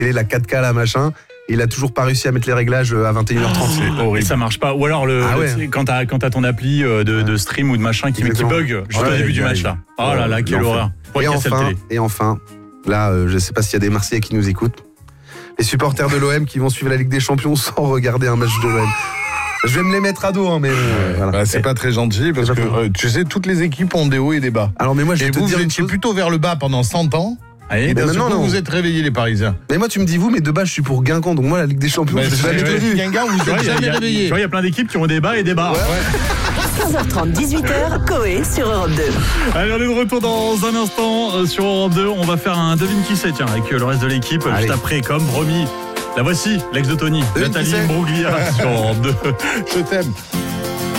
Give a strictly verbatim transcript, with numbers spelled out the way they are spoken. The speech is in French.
télé, la quatre K, la machin. Et il a toujours pas réussi à mettre les réglages à vingt et une heures trente. C'est horrible. Et ça marche pas. Ou alors le, ah ouais. le quand t'as quand t'as ton appli de, de stream ou de machin qui, qui bug juste ouais, au début du match là. Oh là là, quelle horreur. Et enfin, et enfin, là, euh, je sais pas s'il y a des Marseillais qui nous écoutent. Les supporters de l'O M qui vont suivre la Ligue des Champions sans regarder un match de l'O M. Je vais me les mettre à dos, hein, mais euh, voilà. Bah, c'est et pas très gentil parce que euh, tu sais, toutes les équipes ont des hauts et des bas. Alors, mais moi, je vais et te vous, dire vous étiez plutôt vers le bas pendant cent ans. Allez, et d'un seul coup, vous êtes réveillés, les Parisiens. Mais moi, tu me dis vous, mais de base, je suis pour Guingamp. Donc moi, la Ligue des Champions, bah, je jamais vu. Guingamp, vous êtes jamais réveillés. Il y a plein d'équipes qui ont des bas et des bas. Ouais, ouais. quinze heures trente, dix-huit heures, Coé sur Europe deux. Allez, on est de retour dans un instant sur Europe deux. On va faire un devine qui c'est, tiens, avec le reste de l'équipe. Allez. Juste après, comme promis. La voici, l'ex de Tony, Nathalie Bruglia sur Europe deux. Je t'aime.